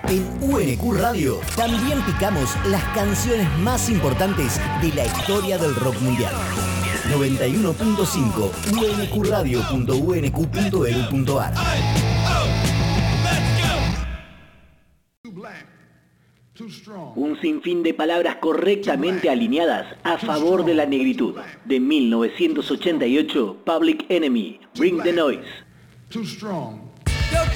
En UNQ Radio también picamos las canciones más importantes de la historia del rock mundial. 91.5 unqradio.unq.edu.ar. Un sinfín de palabras correctamente alineadas a favor de la negritud. De 1988, Public Enemy, Bring the Noise. Too strong.